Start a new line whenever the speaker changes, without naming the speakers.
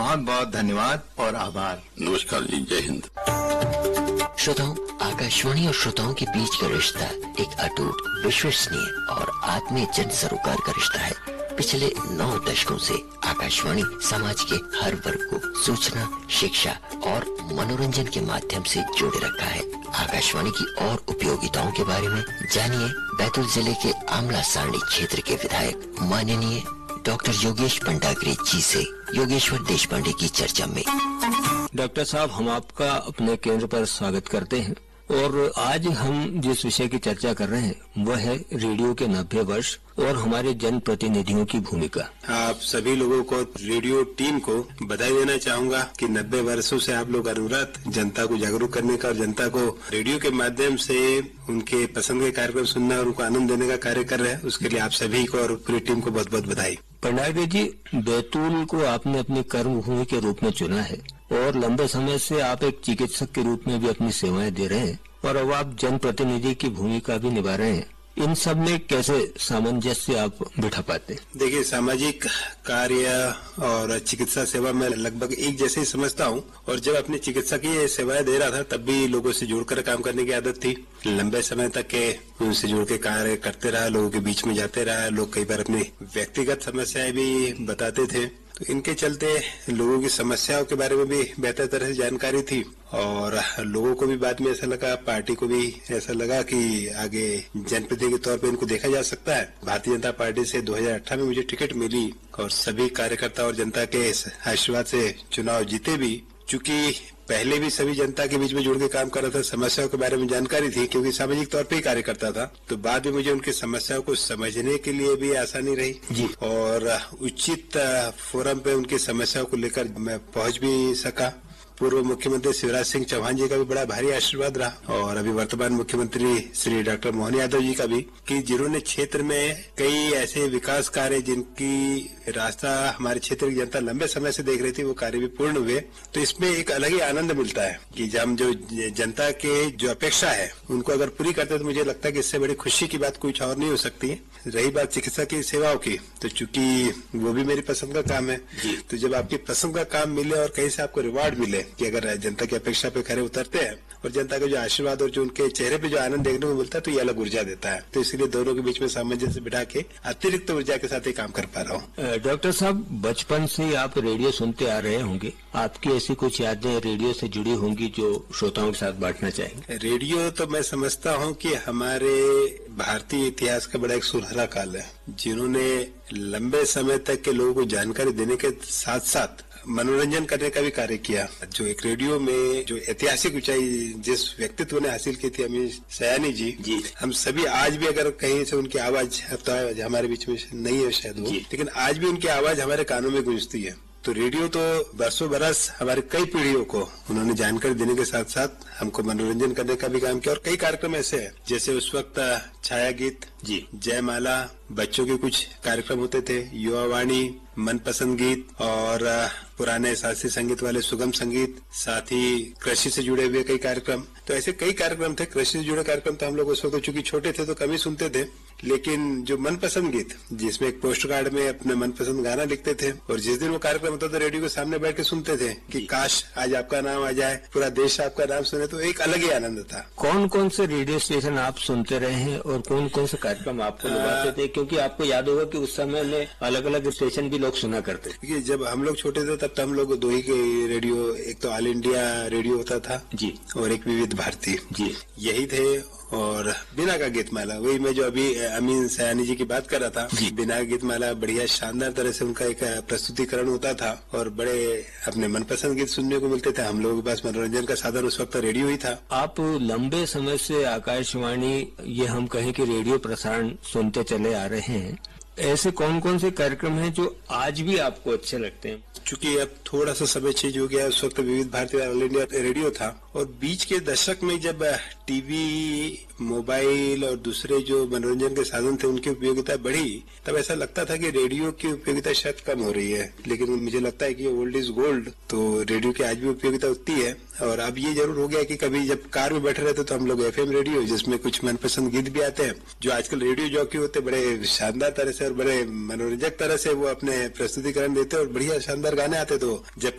बहुत बहुत धन्यवाद और आभार।
नमस्कार जी, जय हिंद।
श्रोताओं, आकाशवाणी और श्रोताओं के बीच का रिश्ता एक अटूट, विश्वसनीय और आत्मीय जन सरोकार का रिश्ता है। पिछले 9 दशकों से आकाशवाणी समाज के हर वर्ग को सूचना, शिक्षा और मनोरंजन के माध्यम से जोड़े रखा है। आकाशवाणी की और उपयोगिताओं के बारे में जानिए बैतूल जिले के आमला सारणी क्षेत्र के विधायक माननीय डॉक्टर योगेश पंडाग्रे जी से योगेश्वर देशपांडे की चर्चा में।
डॉक्टर साहब, हम आपका अपने केंद्र पर स्वागत करते हैं और आज हम जिस विषय की चर्चा कर रहे हैं वह है रेडियो के 90 वर्ष और हमारे जन प्रतिनिधियों की भूमिका।
आप सभी लोगों को, रेडियो टीम को बधाई देना चाहूंगा कि 90 वर्षों से आप लोग अनवरत जनता को जागरूक करने का और जनता को रेडियो के माध्यम से उनके पसंद के कार्यक्रम सुनना और उनको आनंद देने का कार्य कर रहे हैं। उसके लिए आप सभी को और पूरी टीम को बहुत बहुत बधाई।
पंडाग्रे जी, बैतूल को आपने अपनी कर्मभूमि के रूप में चुना है और लंबे समय से आप एक चिकित्सक के रूप में भी अपनी सेवाएं दे रहे हैं और अब आप जनप्रतिनिधि की भूमिका भी निभा रहे हैं। इन सब में कैसे सामंजस्य आप बिठा पाते हैं?
देखिए, सामाजिक कार्य और चिकित्सा सेवा में लगभग एक जैसे ही समझता हूँ और जब अपनी चिकित्सा की सेवाएं दे रहा था तब भी लोगों से जुड़कर काम करने की आदत थी। लंबे समय तक के उनसे जुड़ के कार्य करते रहा, लोगों के बीच में जाते रहा। लोग कई बार अपनी व्यक्तिगत समस्याएं भी बताते थे, तो इनके चलते लोगों की समस्याओं के बारे में भी बेहतर तरह से जानकारी थी और लोगों को भी बाद में ऐसा लगा, पार्टी को भी ऐसा लगा कि आगे जनप्रतिनिधि के तौर पे इनको देखा जा सकता है। भारतीय जनता पार्टी से 2018 में मुझे टिकट मिली और सभी कार्यकर्ता और जनता के आशीर्वाद से चुनाव जीते भी। चूंकि पहले भी सभी जनता के बीच में जुड़ के काम कर रहा था, समस्याओं के बारे में जानकारी थी क्योंकि सामाजिक तौर पे ही कार्य करता था, तो बाद में मुझे उनकी समस्याओं को समझने के लिए भी आसानी रही जी। और उचित फोरम पे उनकी समस्याओं को लेकर मैं पहुंच भी सका। पूर्व मुख्यमंत्री शिवराज सिंह चौहान जी का भी बड़ा भारी आशीर्वाद रहा और अभी वर्तमान मुख्यमंत्री श्री डॉक्टर मोहन यादव जी का भी, कि जिन्होंने क्षेत्र में कई ऐसे विकास कार्य जिनकी रास्ता हमारे क्षेत्र की जनता लंबे समय से देख रही थी, वो कार्य भी पूर्ण हुए। तो इसमें एक अलग ही आनंद मिलता है कि हम जो जनता के जो अपेक्षा है उनको अगर पूरी करते तो मुझे लगता है कि इससे बड़ी खुशी की बात कुछ और नहीं हो सकती है। रही बात चिकित्सा की सेवाओं की, तो चूंकि वो भी मेरी पसंद का काम है, तो जब आपकी पसंद का काम मिले और कहीं से आपको रिवार्ड मिले कि अगर जनता की अपेक्षा पे खरे उतरते हैं और जनता का जो आशीर्वाद और जो उनके चेहरे पे जो आनंद देखने को मिलता है, तो ये अलग ऊर्जा देता है। तो इसलिए दोनों के बीच में सामंजस्य बिठा के अतिरिक्त ऊर्जा के साथ ही काम कर पा रहा हूँ।
डॉक्टर साहब, बचपन से आप रेडियो सुनते आ रहे होंगे, आपकी ऐसी कुछ यादें रेडियो से जुड़ी होंगी जो श्रोताओं के साथ बांटना चाहेंगे?
रेडियो तो मैं समझता हूँ कि हमारे भारतीय इतिहास का बड़ा एक सुनहरा काल है, जिन्होंने लंबे समय तक के लोगों को जानकारी देने के साथ साथ मनोरंजन करने का भी कार्य किया। जो एक रेडियो में जो ऐतिहासिक ऊंचाई जिस व्यक्तित्व ने हासिल की थी, अमीर सयानी जी, हम सभी आज भी अगर कहीं से उनकी आवाज, तो हमारे बीच में नहीं है शायद वो, लेकिन आज भी उनकी आवाज हमारे कानों में गूंजती है। तो रेडियो तो बरसों बरस हमारे कई पीढ़ियों को उन्होंने जानकारी देने के साथ साथ हमको मनोरंजन करने का भी काम किया और कई कार्यक्रम ऐसे हैं, जैसे उस वक्त छाया गीत जी, जयमाला, बच्चों के कुछ कार्यक्रम होते थे, युवा वाणी, मनपसंद गीत और पुराने शास्त्रीय संगीत वाले सुगम संगीत, साथ ही कृषि से जुड़े हुए कई कार्यक्रम। तो ऐसे कई कार्यक्रम थे। कृषि से जुड़े कार्यक्रम तो हम लोग उस वक्त चूंकि छोटे थे तो कम ही सुनते थे, लेकिन जो मनपसंद गीत, जिसमें एक पोस्ट कार्ड में अपने मनपसंद गाना लिखते थे और जिस दिन वो कार्यक्रम होता था रेडियो के सामने बैठ के सुनते थे कि काश आज आपका नाम आ जाए, पूरा देश आपका नाम सुने, तो एक अलग ही आनंद था।
कौन कौन से रेडियो स्टेशन आप सुनते रहे हैं और कौन कौन से कार्यक्रम आपको लगाते थे? क्योंकि आपको याद होगा कि उस समय में अलग अलग स्टेशन भी लोग सुना करते थे।
जब हम लोग छोटे थे तब हम लोग दो ही के रेडियो, एक तो ऑल इंडिया रेडियो होता था जी और एक विविध भारती जी, यही थे। और बिना का गीतमाला, वही मैं जो अभी अमीन सयानी जी की बात कर रहा था, बिना का गीतमाला बढ़िया शानदार तरह से उनका एक प्रस्तुतिकरण होता था और बड़े अपने मनपसंद गीत सुनने को मिलते थे। हम लोगों के पास मनोरंजन का साधन उस वक्त रेडियो ही था।
आप लंबे समय से आकाशवाणी, ये हम कहें कि रेडियो प्रसारण सुनते चले आ रहे हैं, ऐसे कौन कौन से कार्यक्रम हैं जो आज भी आपको अच्छे लगते हैं?
चूंकि अब थोड़ा सा समय चेंज हो गया, उस वक्त विविध भारती ऑल इंडिया रेडियो था और बीच के दशक में जब टीवी, मोबाइल और दूसरे जो मनोरंजन के साधन थे उनकी उपयोगिता बढ़ी, तब ऐसा लगता था कि रेडियो की उपयोगिता शायद कम हो रही है। लेकिन मुझे लगता है कि ओल्ड इज गोल्ड, तो रेडियो की आज भी उपयोगिता उतनी है। और अब ये जरूर हो गया कि कभी जब कार में बैठे रहते तो हम लोग एफएम रेडियो, जिसमें कुछ मनपसंद गीत भी आते हैं, जो आजकल रेडियो जॉकी होते बड़े शानदार तरह से और बड़े मनोरंजक तरह से वो अपने प्रस्तुतिकरण देते और बढ़िया शानदार गाने आते। तो जब